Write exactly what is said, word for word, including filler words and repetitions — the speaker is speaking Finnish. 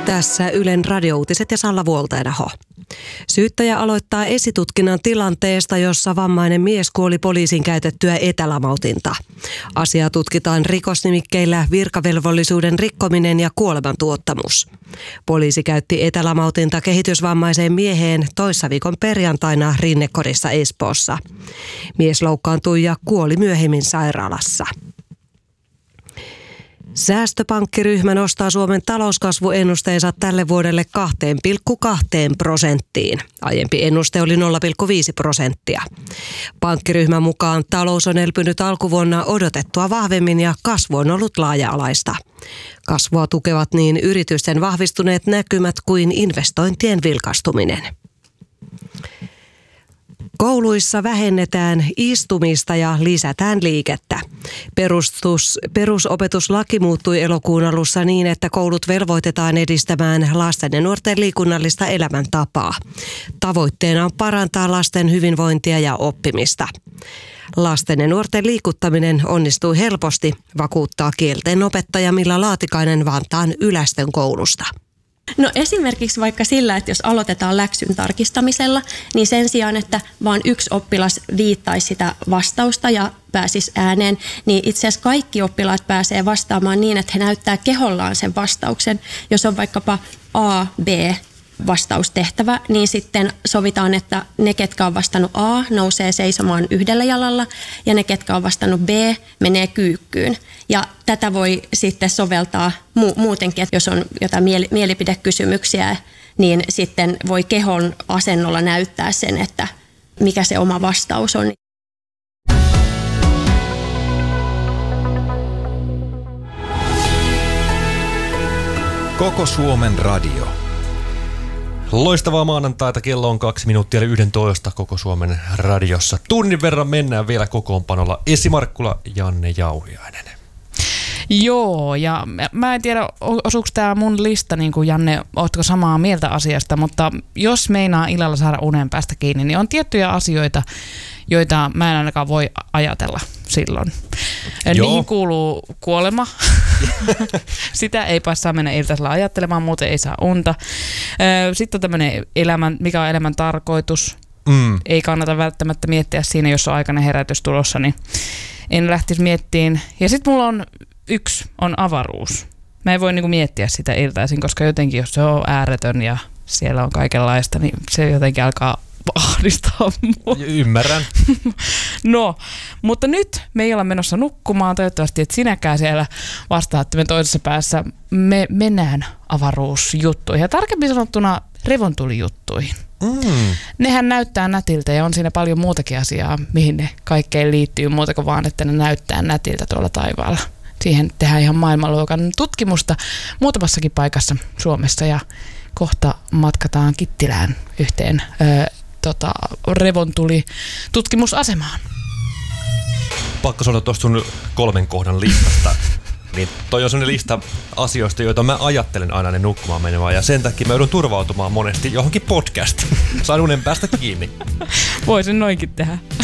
Tässä Ylen radiouutiset ja Salla Vuoltainaho. Syyttäjä aloittaa esitutkinnan tilanteesta, jossa vammainen mies kuoli poliisin käytettyä etälamautinta. Asiaa tutkitaan rikosnimikkeillä virkavelvollisuuden rikkominen ja kuolemantuottamus. Poliisi käytti etälamautinta kehitysvammaiseen mieheen toissa viikon perjantaina Rinnekodissa Espoossa. Mies loukkaantui ja kuoli myöhemmin sairaalassa. Säästöpankkiryhmä nostaa Suomen talouskasvuennusteensa tälle vuodelle kaksi pilkku kaksi prosenttiin. Aiempi ennuste oli nolla pilkku viisi prosenttia. Pankkiryhmän mukaan talous on elpynyt alkuvuonna odotettua vahvemmin ja kasvu on ollut laaja-alaista. Kasvua tukevat niin yritysten vahvistuneet näkymät kuin investointien vilkastuminen. Kouluissa vähennetään istumista ja lisätään liikettä. Perustus, perusopetuslaki muuttui elokuun alussa niin, että koulut velvoitetaan edistämään lasten ja nuorten liikunnallista elämäntapaa. Tavoitteena on parantaa lasten hyvinvointia ja oppimista. Lasten ja nuorten liikuttaminen onnistuu helposti, vakuuttaa kieltenopettaja Milla Laatikainen Vantaan Ylästön koulusta. No esimerkiksi vaikka sillä, että jos aloitetaan läksyn tarkistamisella, niin sen sijaan, että vain yksi oppilas viittaisi sitä vastausta ja pääsisi ääneen, niin itse asiassa kaikki oppilaat pääsee vastaamaan niin, että he näyttää kehollaan sen vastauksen. Jos on vaikkapa A, B vastaustehtävä, niin sitten sovitaan, että ne, ketkä on vastannut A, nousee seisomaan yhdellä jalalla ja ne, ketkä on vastannut B, menee kyykkyyn. Ja tätä voi sitten soveltaa mu- muutenkin, että jos on jotain mieli- mielipidekysymyksiä, niin sitten voi kehon asennolla näyttää sen, että mikä se oma vastaus on. Koko Suomen radio. Loistavaa maanantaita, kello on kaksi minuuttia eli yksitoista Koko Suomen radiossa. Tunnin verran mennään vielä kokoonpanolla. Esi Markkula, Janne Jauhiainen. Joo, ja mä en tiedä, osuuko tämä mun lista, niin kuin Janne, ootko samaa mieltä asiasta, mutta jos meinaa illalla saada unen päästä kiinni, niin on tiettyjä asioita, joita mä en ainakaan voi ajatella silloin. Joo. Niihin kuuluu kuolema. Sitä ei saa mennä iltaisella ajattelemaan, muuten ei saa unta. Sitten on tämmöinen elämän, mikä on elämän tarkoitus. Mm. Ei kannata välttämättä miettiä siinä, jos on aikainen herätys tulossa, niin en lähtisi miettimään. Ja sitten mulla on yksi, on avaruus. Mä en voi niinku miettiä sitä iltaisin, koska jotenkin jos se on ääretön ja siellä on kaikenlaista, niin se jotenkin alkaa ahdistaa mua. Ymmärrän. No, mutta nyt me ei olla menossa nukkumaan. Toivottavasti, että sinäkään siellä vastaattimen toisessa päässä. Me mennään avaruusjuttuihin ja tarkemmin sanottuna revontulijuttuihin. Mm. Nehän näyttää nätiltä ja on siinä paljon muutakin asiaa, mihin ne kaikkeen liittyy, muuta kuin vaan, että ne näyttää nätiltä tuolla taivaalla. Siihen tehdään ihan maailmanluokan tutkimusta muutamassakin paikassa Suomessa ja kohta matkataan Kittilään yhteen ö, tota, revontuli tutkimusasemaan. Pakko sanoa tuosta sun kolmen kohdan listasta. Niin toi on sellainen lista asioista, joita mä ajattelen aina ne nukkumaan menemään. Ja sen takia mä joudun turvautumaan monesti johonkin podcastiin. Saan unen päästä kiinni. Voisin noinkin tehdä.